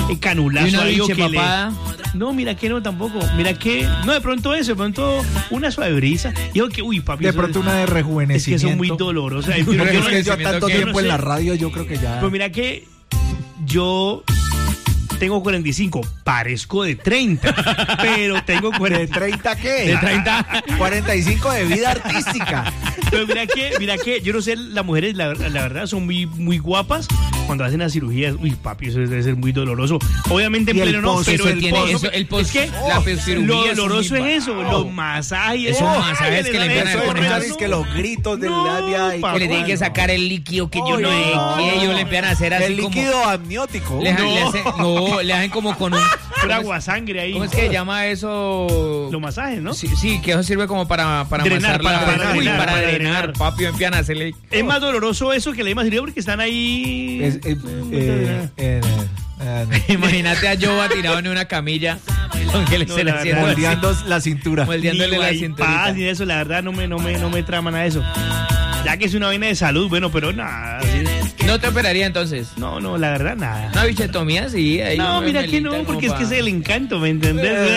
canulazo. ¿Y una algo biche que papada? No, mira que no tampoco. Mira que, no, de pronto eso, de pronto una suave brisa. Digo que, uy, papi. De pronto una de Es rejuvenecimiento. que son muy dolorosas. Yo tanto tiempo en la radio, yo creo que ya... Pues mira que yo tengo 45, parezco de 30, pero tengo 40. ¿De 30 qué? ¿De 30? 45 de vida artística. Pero mira que, yo no sé, las mujeres, la verdad, son muy guapas cuando hacen las cirugías. Uy, papi, eso debe ser muy doloroso. Obviamente en pleno no, pero el post, es que la cirugía lo doloroso es eso, bravo. los masajes. Esos masajes que le empiezan a Eso poner. es que los gritos del labia y Que le tienen que sacar el líquido que yo no sé qué, ellos le empiezan a hacer así el como... líquido amniótico. Le hacen como con un... Pura aguasangre ahí. ¿Cómo es que se llama eso? Los masajes, ¿no? Sí, que eso sirve como para Drenar, amasar para drenar. Papi, empiezan a hacerle... Es más doloroso eso que la misma cirugía porque están ahí... Imagínate a Jova tirado en una camilla con que se le haciendo moldeando la cintura. moldeándole la Ni cinturita. paz ni eso, la verdad no me trama nada de eso. Ya que es una vaina de salud, bueno, pero nada. Sí. ¿No te operaría entonces? No, la verdad nada. Una bichetomía, sí. Ahí No, mira que no, porque es que es el encanto, ¿me entendés?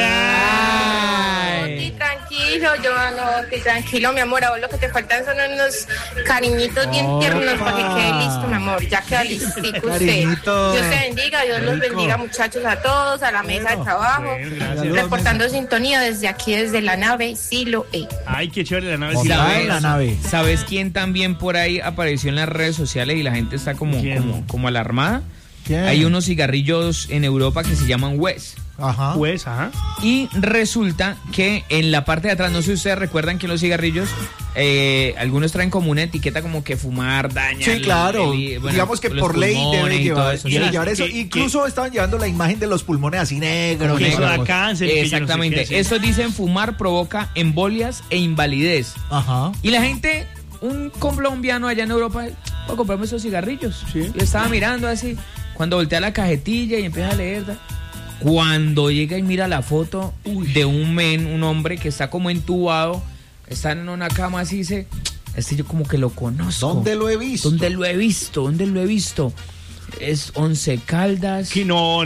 Ay. Tranquilo, tranquilo, mi amor. A vos lo que te faltan son unos cariñitos bien tiernos para que quede listo, mi amor. Ya queda listico usted. Cariñito, Dios te bendiga, Dios los rico. bendiga, muchachos, a todos, a la mesa de trabajo. Bueno, gracias. Reportando sintonía desde aquí, desde la nave Siloé. Ay, qué chévere la nave. Montada en la nave. ¿Sabes quién también por ahí apareció en las redes sociales y la gente está como alarmada? ¿Quién? Hay unos cigarrillos en Europa que se llaman West. Ajá. Pues, ajá. Y resulta que en la parte de atrás, no sé si ustedes recuerdan que los cigarrillos, algunos traen como una etiqueta como que fumar daña. Sí, claro. Bueno, digamos que los por ley pulmones debe y todo llevar, eso. debe Sí. llevar eso. ¿Qué- Incluso estaban llevando la imagen de los pulmones así negros. Que eso da negros. cáncer. que yo no sé Exactamente. qué, sí. Eso dicen fumar provoca embolias e invalidez. Ajá. Y la gente, un colombiano allá en Europa, voy a comprarme esos cigarrillos. Sí. Yo estaba mirando así, cuando voltea la cajetilla y empieza a leer. Cuando llega y mira la foto de un hombre que está como entubado, está en una cama así, dice, yo como que lo conozco. ¿Dónde lo he visto? ¿Dónde lo he visto? ¿Dónde lo he visto? Es Once Caldas, Que no.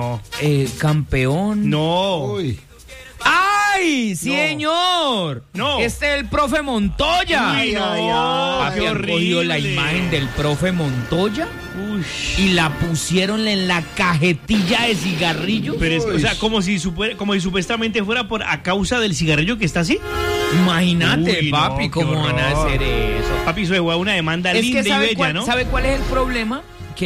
campeón. No. Uy. ¡Ay, señor! No. Este es el profe Montoya. Uy, no, Papi, qué han cogido horrible. la imagen del profe Montoya Uy. y la pusieron en la cajetilla de cigarrillos. Pero es, o sea, como si supuestamente fuera a causa del cigarrillo que está así. Imagínate, Uy, papi, no, cómo qué van a horror. hacer eso. Papi, eso es una demanda Es linda que y bella, ¿no? ¿sabe cuál es el problema?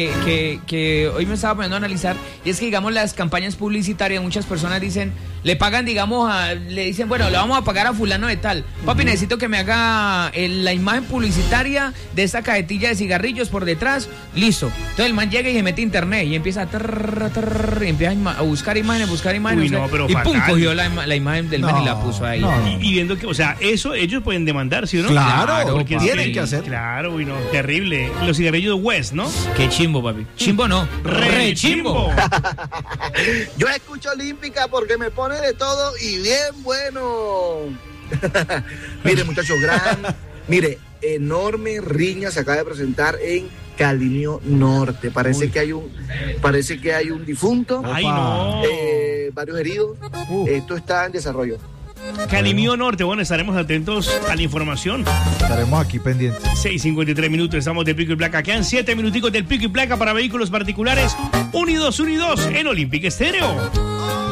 Que hoy me estaba poniendo a analizar, y es que, digamos, las campañas publicitarias, muchas personas dicen, le pagan, digamos, le dicen, bueno, le vamos a pagar a fulano de tal. Papi, necesito que me haga la imagen publicitaria de esta cajetilla de cigarrillos por detrás. Listo. Entonces el man llega y se mete a internet y empieza y empieza a buscar imágenes. Uy, no, pero y pum, fatal. cogió la imagen del man y la puso ahí. no. Y viendo que, o sea, eso ellos pueden demandar, ¿sí o no? Claro, porque es tienen que hacer. Claro, uy, no, terrible. Los cigarrillos West, ¿no? Qué chimbo, papi. Chimbo no. Re chimbo. Yo escucho Olímpica porque me pone de todo y bien bueno. Mire, muchachos, enorme riña se acaba de presentar en Calimio Norte. Parece que hay un difunto, Ay, no. varios heridos. Esto está en desarrollo. Calimío Norte, bueno, estaremos atentos a la información. Estaremos aquí pendientes. 6:53 minutos, estamos de Pico y Placa. Quedan 7 minuticos del Pico y Placa para vehículos particulares. Unidos en Olímpica Estéreo.